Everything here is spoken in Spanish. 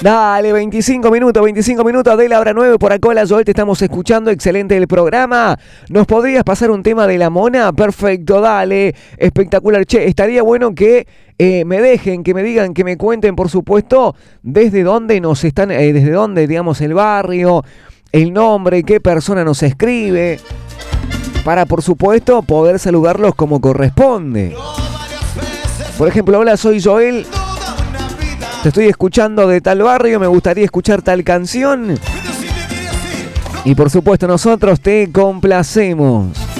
Dale, 25 minutos de la hora 9 por acá. Hola Joel, te estamos escuchando, excelente el programa. ¿Nos podrías pasar un tema de La Mona? Perfecto, dale, espectacular. Che, estaría bueno que me dejen, que me digan, que me cuenten, por supuesto, desde dónde nos están, desde dónde, digamos, el barrio, el nombre, qué persona nos escribe, para, por supuesto, poder saludarlos como corresponde. Por ejemplo, hola, soy Joel. Te estoy escuchando de tal barrio, me gustaría escuchar tal canción. Y por supuesto nosotros te complacemos.